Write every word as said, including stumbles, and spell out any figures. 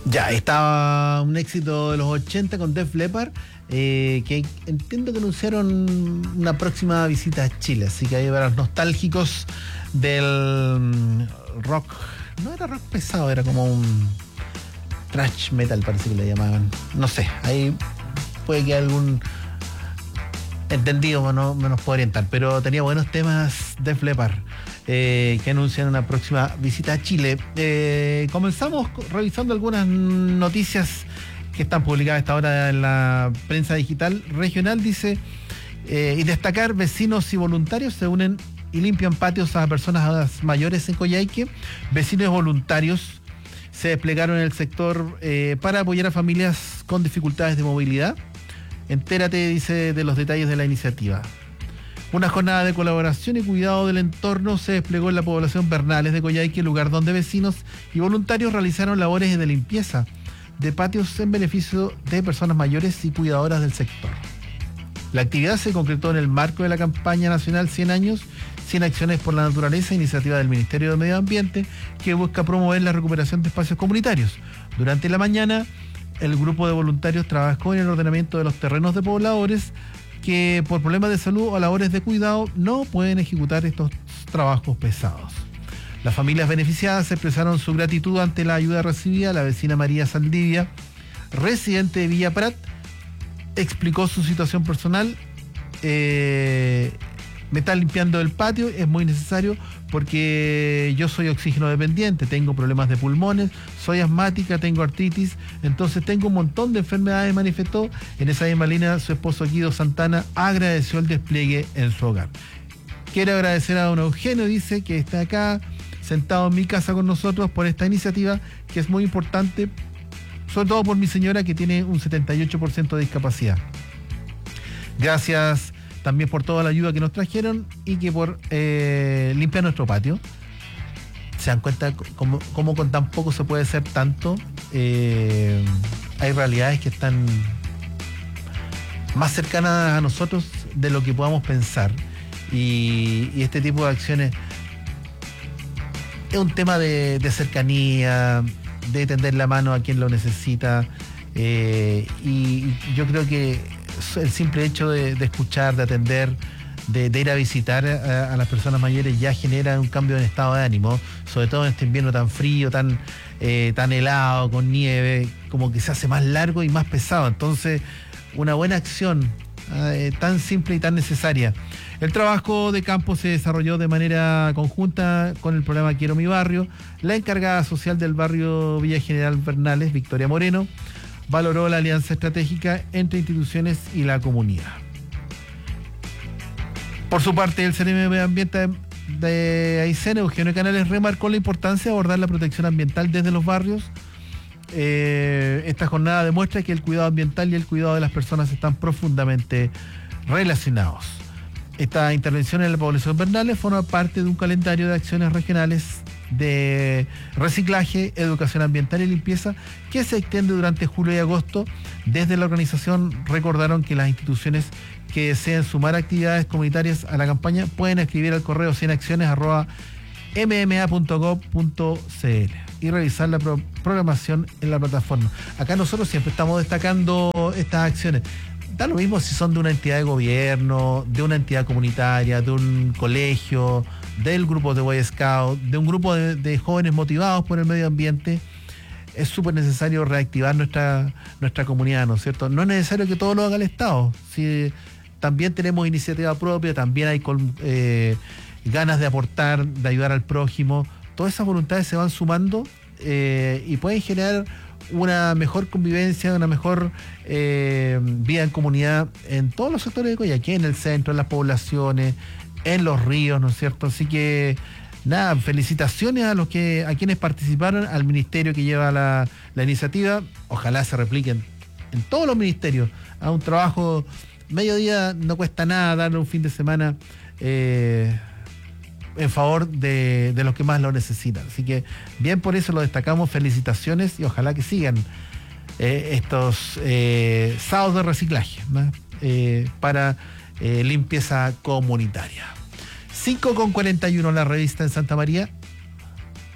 Ya, estaba un éxito de los ochenta con Def Leppard, eh, que entiendo que anunciaron una próxima visita a Chile, así que ahí para los nostálgicos del rock, no era rock pesado, era como un thrash metal, parece que le llamaban, no sé, ahí puede que algún entendido no, no nos puede orientar, pero tenía buenos temas Def Leppard. Eh, que anuncian una próxima visita a Chile. Eh, comenzamos revisando algunas noticias que están publicadas a esta hora en la prensa digital regional. Dice, eh, y destacar, vecinos y voluntarios se unen y limpian patios a personas mayores en Coyhaique. Vecinos voluntarios se desplegaron en el sector eh, para apoyar a familias con dificultades de movilidad. Entérate, dice, de los detalles de la iniciativa. Una jornada de colaboración y cuidado del entorno se desplegó en la población Bernales de Coyhaique, lugar donde vecinos y voluntarios realizaron labores de limpieza de patios en beneficio de personas mayores y cuidadoras del sector. La actividad se concretó en el marco de la campaña nacional cien años, cien acciones por la naturaleza, iniciativa del Ministerio de Medio Ambiente, que busca promover la recuperación de espacios comunitarios. Durante la mañana, el grupo de voluntarios trabajó en el ordenamiento de los terrenos de pobladores que por problemas de salud o labores de cuidado no pueden ejecutar estos trabajos pesados. Las familias beneficiadas expresaron su gratitud ante la ayuda recibida. La vecina María Saldivia, residente de Villa Prat, explicó su situación personal. Eh, me están limpiando el patio, es muy necesario porque yo soy oxígeno dependiente, tengo problemas de pulmones, soy asmática, tengo artritis, entonces tengo un montón de enfermedades, manifestó. En esa misma línea, su esposo Guido Santana agradeció el despliegue en su hogar. Quiero agradecer a don Eugenio, dice, que está acá sentado en mi casa con nosotros por esta iniciativa que es muy importante, sobre todo por mi señora que tiene un setenta y ocho por ciento de discapacidad. Gracias también por toda la ayuda que nos trajeron y que por eh, limpiar nuestro patio. Se dan cuenta cómo, cómo con tan poco se puede hacer tanto. Eh, hay realidades que están más cercanas a nosotros de lo que podamos pensar. Y, y este tipo de acciones es un tema de, de cercanía, de tender la mano a quien lo necesita. Eh, y yo creo que el simple hecho de, de escuchar, de atender, de, de ir a visitar a, a las personas mayores ya genera un cambio en estado de ánimo, sobre todo en este invierno tan frío, tan, eh, tan helado, con nieve, como que se hace más largo y más pesado. Entonces, una buena acción eh, tan simple y tan necesaria. El trabajo de campo se desarrolló de manera conjunta con el programa Quiero mi barrio. La encargada social del barrio Villa General Bernales, Victoria Moreno, valoró la alianza estratégica entre instituciones y la comunidad. Por su parte, el Ceremi de Medio Ambiente de Aysén, Eugenio Canales, remarcó la importancia de abordar la protección ambiental desde los barrios. Eh, esta jornada demuestra que el cuidado ambiental y el cuidado de las personas están profundamente relacionados. Esta intervención en la población Bernales forma parte de un calendario de acciones regionales de reciclaje, educación ambiental y limpieza que se extiende durante julio y agosto. Desde la organización recordaron que las instituciones que deseen sumar actividades comunitarias a la campaña pueden escribir al correo cien acciones arroba m m a punto gov punto c l y revisar la pro programación en la plataforma. Acá nosotros siempre estamos destacando estas acciones. Da lo mismo si son de una entidad de gobierno, de una entidad comunitaria, de un colegio, del grupo de Boy Scout, de un grupo de, de jóvenes motivados por el medio ambiente. Es súper necesario reactivar nuestra, nuestra comunidad, ¿no es cierto? No es necesario que todo lo haga el Estado. Si también tenemos iniciativa propia, también hay eh, ganas de aportar, de ayudar al prójimo. Todas esas voluntades se van sumando eh, y pueden generar una mejor convivencia, una mejor eh, vida en comunidad en todos los sectores de Coyhaique, en el centro, en las poblaciones, en los ríos, ¿no es cierto? Así que nada, felicitaciones a los que a quienes participaron, al ministerio que lleva la, la iniciativa. Ojalá se repliquen en todos los ministerios. A un trabajo mediodía no cuesta nada, darle un fin de semana eh, en favor de, de los que más lo necesitan. Así que bien, por eso lo destacamos, felicitaciones y ojalá que sigan eh, estos eh, sábados de reciclaje, ¿no? eh, para eh, limpieza comunitaria. cinco con cuarenta y uno la revista en Santa María.